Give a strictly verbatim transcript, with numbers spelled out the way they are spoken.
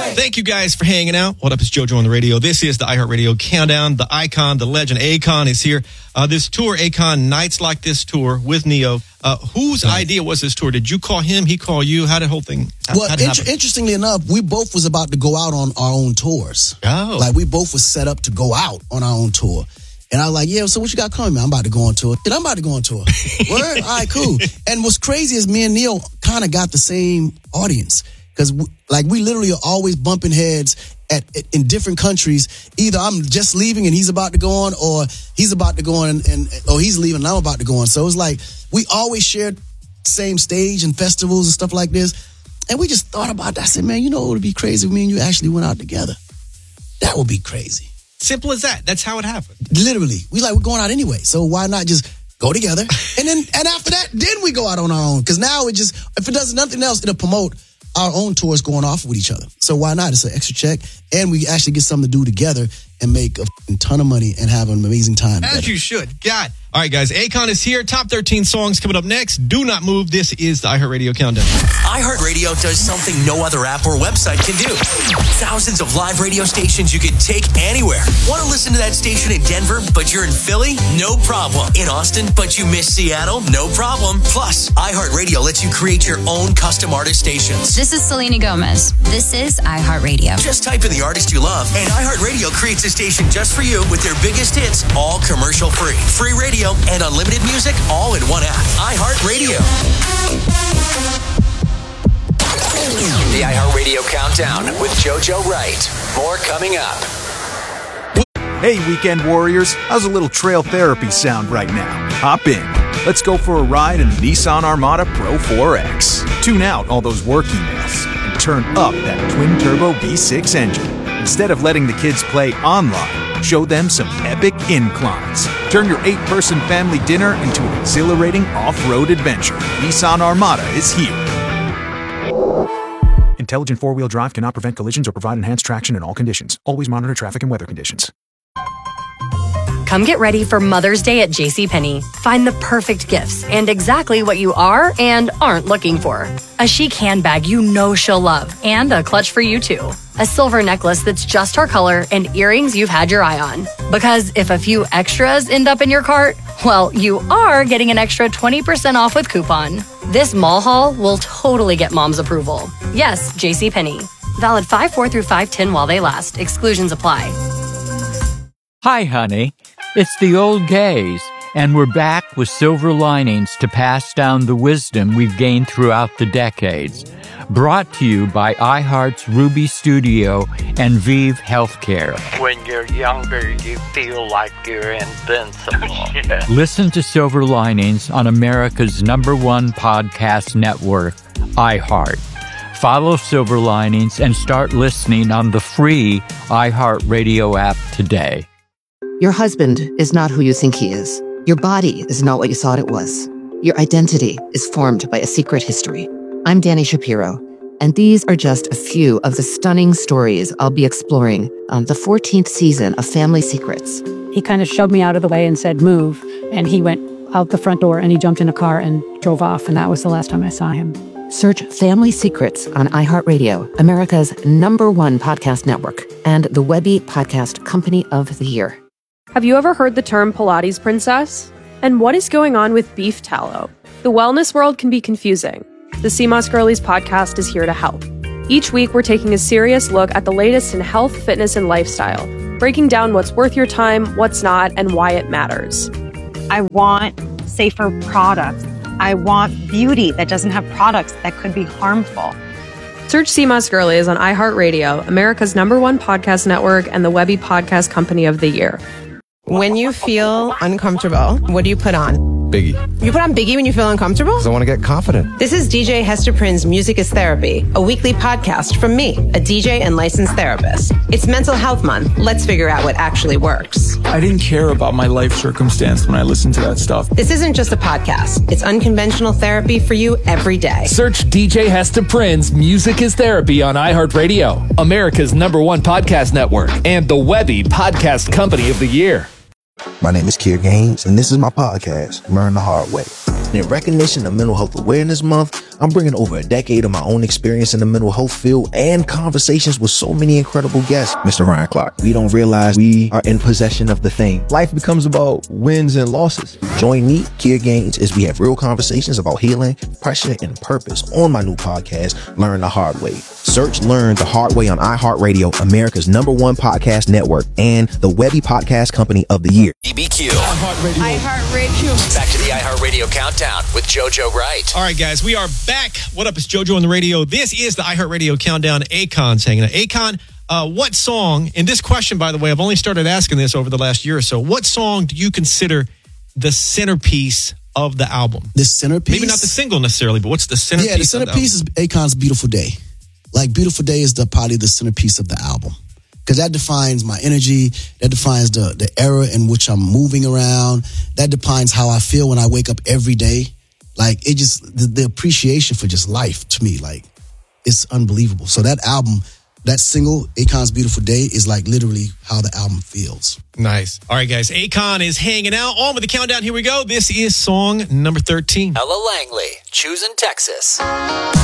Thank you guys for hanging out. What up, it's JoJo on the radio. This is the iHeartRadio Countdown. The icon, the legend, Akon is here. Uh, this tour, Akon Nights Like This tour with Neo. Uh, whose right. idea was this tour? Did you call him? He called you? How did the whole thing how, Well, int- interestingly enough, we both was about to go out on our own tours. Oh. Like, we both was set up to go out on our own tour. And I was like, yeah, so what you got coming, man? I'm about to go on tour. And I'm about to go on tour. Word? All right, cool. And what's crazy is me and Neil kind of got the same audience. Because, like, we literally are always bumping heads at, at in different countries. Either I'm just leaving and he's about to go on, or he's about to go on, and, and or he's leaving and I'm about to go on. So it's like we always shared same stage and festivals and stuff like this. And we just thought about that. I said, man, you know what would be crazy if me and you actually went out together? That would be crazy. Simple as that. That's how it happened. Literally. We like, we're going out anyway. So why not just go together? And then, and after that, then we go out on our own. Because now it just, if it does nothing else, it'll promote our own tours going off with each other. So why not? It's an extra check. And we actually get something to do together and make a ton of money and have an amazing time. As together. you should. God. All right, guys. Akon is here. Top thirteen songs coming up next. Do not move. This is the iHeartRadio Countdown. iHeartRadio does something no other app or website can do. Thousands of live radio stations you can take anywhere. Want to listen to that station in Denver, but you're in Philly? No problem. In Austin, but you miss Seattle? No problem. Plus, iHeartRadio lets you create your own custom artist stations. This is Selena Gomez. This is iHeartRadio. Just type in the artist you love, and iHeartRadio creates a station just for you with their biggest hits, all commercial free. Free radio and unlimited music all in one app. iHeartRadio. The iHeartRadio Countdown with JoJo Wright. More coming up. Hey, weekend warriors. How's a little trail therapy sound right now? Hop in. Let's go for a ride in the Nissan Armada Pro four X. Tune out all those work emails and turn up that twin-turbo V six engine. Instead of letting the kids play online, show them some epic inclines. Turn your eight-person family dinner into an exhilarating off-road adventure. Nissan Armada is here. Intelligent four-wheel drive cannot prevent collisions or provide enhanced traction in all conditions. Always monitor traffic and weather conditions. Come get ready for Mother's Day at JCPenney. Find the perfect gifts and exactly what you are and aren't looking for. A chic handbag you know she'll love, and a clutch for you too. A silver necklace that's just her color, and earrings you've had your eye on. Because if a few extras end up in your cart, well, you are getting an extra twenty percent off with coupon. This mall haul will totally get mom's approval. Yes, JCPenney. Valid five four through five ten while they last. Exclusions apply. Hi, honey. It's the old gays, and we're back with silver linings to pass down the wisdom we've gained throughout the decades. Brought to you by iHeart's Ruby Studio and Vive Healthcare. When you're younger, you feel like you're invincible. Yeah. Listen to Silver Linings on America's number one podcast network, iHeart. Follow Silver Linings and start listening on the free iHeartRadio app today. Your husband is not who you think he is. Your body is not what you thought it was. Your identity is formed by a secret history. I'm Dani Shapiro, and these are just a few of the stunning stories I'll be exploring on the fourteenth season of Family Secrets. He kind of shoved me out of the way and said, move, and he went out the front door and he jumped in a car and drove off, and that was the last time I saw him. Search Family Secrets on iHeartRadio, America's number one podcast network, and the Webby Podcast Company of the Year. Have you ever heard the term Pilates princess? And what is going on with beef tallow? The wellness world can be confusing. The C M O S Girlies podcast is here to help. Each week, we're taking a serious look at the latest in health, fitness, and lifestyle, breaking down what's worth your time, what's not, and why it matters. I want safer products. I want beauty that doesn't have products that could be harmful. Search C M O S Girlies on iHeartRadio, America's number one podcast network, and the Webby Podcast Company of the Year. When you feel uncomfortable, what do you put on? Biggie. You put on Biggie when you feel uncomfortable? Because I want to get confident. This is D J Hester Prynne's Music is Therapy, a weekly podcast from me, a D J and licensed therapist. It's Mental Health Month. Let's figure out what actually works. I didn't care about my life circumstance when I listened to that stuff. This isn't just a podcast. It's unconventional therapy for you every day. Search D J Hester Prynne's Music is Therapy on iHeartRadio, America's number one podcast network, and the Webby Podcast Company of the Year. My name is Kier Gaines, and this is my podcast, Learn the Hard Way. And in recognition of Mental Health Awareness Month, I'm bringing over a decade of my own experience in the mental health field and conversations with so many incredible guests. Mister Ryan Clark, we don't realize we are in possession of the thing. Life becomes about wins and losses. Join me, Kia Gaines, as we have real conversations about healing, pressure, and purpose on my new podcast, Learn the Hard Way. Search Learn the Hard Way on iHeartRadio, America's number one podcast network, and the Webby Podcast Company of the Year. B B Q. iHeartRadio. iHeartRadio. Back to the iHeartRadio Countdown with JoJo Wright. All right, guys, we are back. What up? It's JoJo on the radio. This is the iHeartRadio Countdown. Akon's hanging out. Akon, uh, what song, and this question, by the way, I've only started asking this over the last year or so. What song do you consider the centerpiece of the album? The centerpiece? Maybe not the single necessarily, but what's the centerpiece? Yeah, the centerpiece is Akon's Beautiful Day. Like, Beautiful Day is the probably the centerpiece of the album. Because that defines my energy. That defines the, the era in which I'm moving around. That defines how I feel when I wake up every day. Like, it just, the, the appreciation for just life to me, like, it's unbelievable. So that album, that single, Akon's Beautiful Day, is like literally how the album feels. Nice. All right, guys. Akon is hanging out. On with the countdown. Here we go. This is song number thirteen. Ella Langley, choosing Texas.